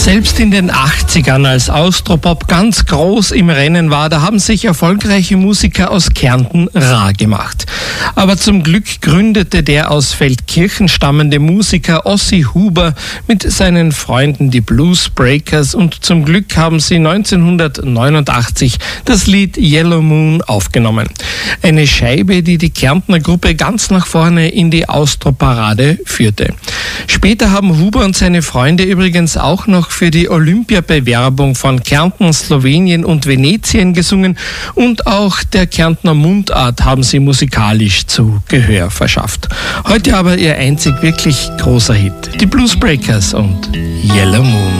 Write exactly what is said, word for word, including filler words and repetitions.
Selbst in den achtzigern, als Austropop ganz groß im Rennen war, da haben sich erfolgreiche Musiker aus Kärnten rar gemacht. Aber zum Glück gründete der aus Feldkirchen stammende Musiker Ossi Huber mit seinen Freunden die Bluesbreakers und zum Glück haben sie neunzehnhundertneunundachtzig das Lied Yellow Moon aufgenommen. Eine Scheibe, die die Kärntner Gruppe ganz nach vorne in die Austroparade führte. Später haben Huber und seine Freunde übrigens auch noch für die Olympiabewerbung von Kärnten, Slowenien und Venetien gesungen und auch der Kärntner Mundart haben sie musikalisch zu Gehör verschafft. Heute aber ihr einzig wirklich großer Hit, die Bluesbreakers und Yellow Moon.